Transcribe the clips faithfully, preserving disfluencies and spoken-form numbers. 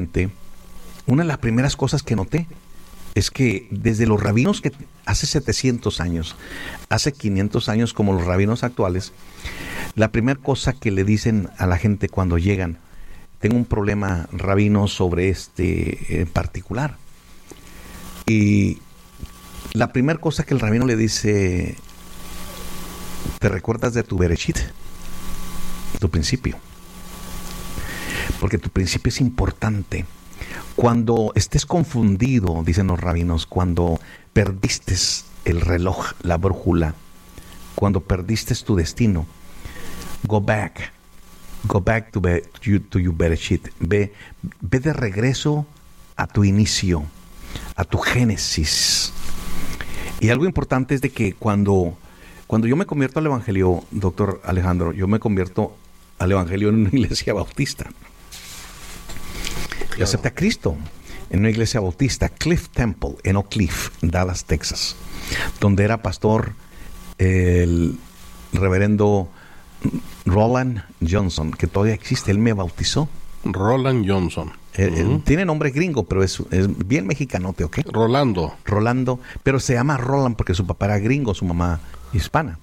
una de las primeras cosas que noté es que desde los rabinos que hace setecientos años, hace quinientos años como los rabinos actuales, la primera cosa que le dicen a la gente cuando llegan, tengo un problema, rabino, sobre este en particular. Y la primera cosa que el rabino le dice, ¿te recuerdas de tu bereshit? Tu principio. Porque tu principio es importante. Cuando estés confundido, dicen los rabinos, cuando perdiste el reloj, la brújula, cuando perdiste tu destino, go back, go back to, be, to, to your bereshit. Ve, ve de regreso a tu inicio, a tu génesis. Y algo importante es de que cuando, cuando yo me convierto al evangelio, doctor Alejandro, yo me convierto al evangelio en una iglesia bautista. Yo acepté a Cristo en una iglesia bautista, Cliff Temple, en Oak Cliff, Dallas, Texas, donde era pastor el reverendo Roland Johnson, que todavía existe. Él me bautizó. Roland Johnson. Eh, uh-huh. Tiene nombre gringo, pero es, es bien mexicanote, ¿ok? Rolando. Rolando, pero se llama Roland porque su papá era gringo, su mamá hispana.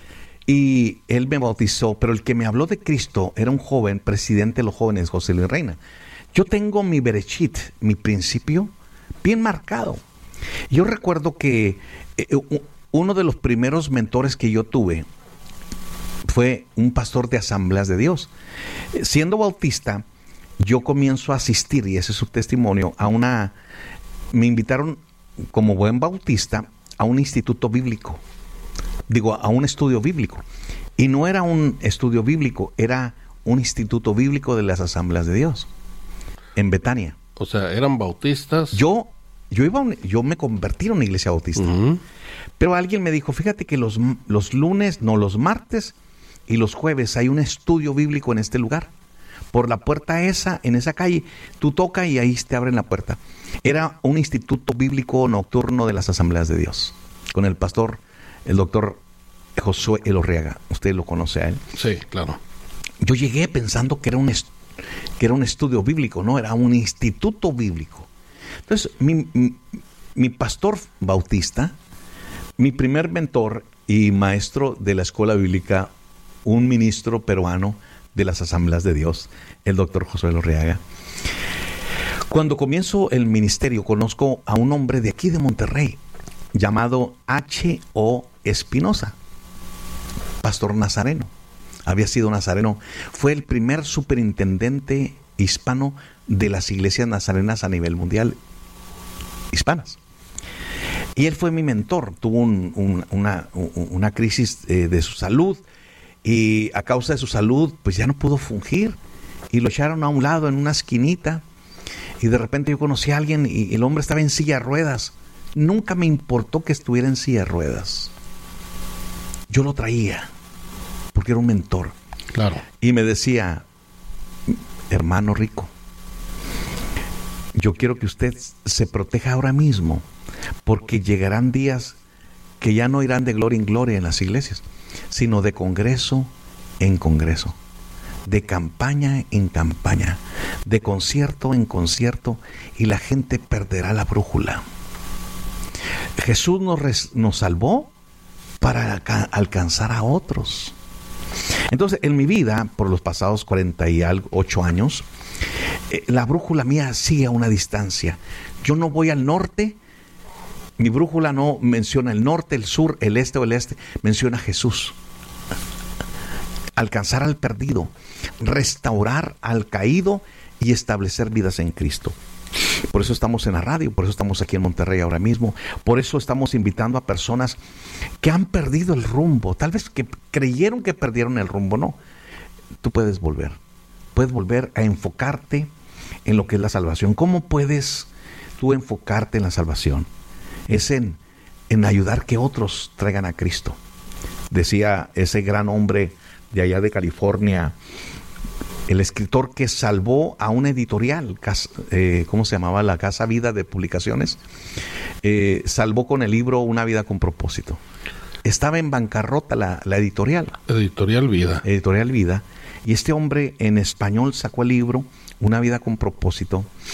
Y él me bautizó, pero el que me habló de Cristo era un joven, presidente de los jóvenes, José Luis Reina. Yo tengo mi bereshit, mi principio, bien marcado. Yo recuerdo que eh, uno de los primeros mentores que yo tuve fue un pastor de Asambleas de Dios. Siendo bautista, yo comienzo a asistir, y ese es su testimonio, a una... Me invitaron como buen bautista a un instituto bíblico. Digo, a un estudio bíblico. Y no era un estudio bíblico, era un instituto bíblico de las Asambleas de Dios. En Betania. O sea, eran bautistas. Yo, yo iba, a un, yo me convertí en una iglesia bautista. Uh-huh. Pero alguien me dijo, fíjate que los, los lunes, no, los martes y los jueves hay un estudio bíblico en este lugar. Por la puerta esa, en esa calle, tú tocas y ahí te abren la puerta. Era un instituto bíblico nocturno de las Asambleas de Dios. Con el pastor, el doctor Josué Elorriaga. Usted lo conoce a él. Sí, claro. Yo llegué pensando que era un estudio. que era un estudio bíblico, no, era un instituto bíblico. Entonces, mi, mi, mi pastor bautista, mi primer mentor y maestro de la escuela bíblica, un ministro peruano de las Asambleas de Dios, el doctor Josué Elorriaga. Cuando comienzo el ministerio, conozco a un hombre de aquí de Monterrey, llamado H O Espinosa, pastor nazareno. Había sido nazareno, fue el primer superintendente hispano de las iglesias nazarenas a nivel mundial, hispanas. Y él fue mi mentor, tuvo un, un, una, una crisis eh, de su salud, y a causa de su salud, pues ya no pudo fungir, y lo echaron a un lado en una esquinita, y de repente yo conocí a alguien, y el hombre estaba en silla de ruedas. Nunca me importó que estuviera en silla de ruedas. Yo lo traía, porque era un mentor. Claro. Y me decía, hermano rico, yo quiero que usted se proteja ahora mismo, porque llegarán días que ya no irán de gloria en gloria en las iglesias, sino de congreso en congreso, de campaña en campaña, de concierto en concierto, y la gente perderá la brújula. Jesús nos, res, nos salvó para alca- alcanzar a otros. Entonces, en mi vida, por los pasados cuarenta y ocho años, eh, la brújula mía sigue a una distancia. Yo no voy al norte, mi brújula no menciona el norte, el sur, el este o el este, menciona a Jesús. Alcanzar al perdido, restaurar al caído y establecer vidas en Cristo. Por eso estamos en la radio, por eso estamos aquí en Monterrey ahora mismo, por eso estamos invitando a personas que han perdido el rumbo, tal vez que creyeron que perdieron el rumbo. No, tú puedes volver, puedes volver a enfocarte en lo que es la salvación. ¿Cómo puedes tú enfocarte en la salvación? Es en, en ayudar que otros traigan a Cristo. Decía ese gran hombre de allá de California, el escritor que salvó a una editorial, eh, ¿cómo se llamaba? La Casa Vida de Publicaciones, eh, salvó con el libro Una Vida con Propósito. Estaba en bancarrota la, la editorial. Editorial Vida. Editorial Vida. Y este hombre en español sacó el libro Una Vida con Propósito,